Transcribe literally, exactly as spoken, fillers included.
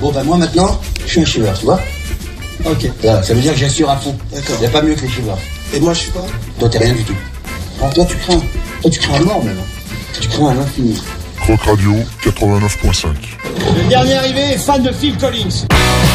Bon, bah moi maintenant, je suis un chiveur, tu vois. Ok. Voilà, ça veut dire que j'assure à fond. D'accord. Il n'y a pas mieux que les chiveurs. Et moi, je suis pas. Toi, t'es rien du tout. Alors, toi, tu crains. Toi, tu crains à mort, même. Tu crains à l'infini. Rock Radio quatre-vingt-neuf point cinq. Le dernier arrivé est fan de Phil Collins.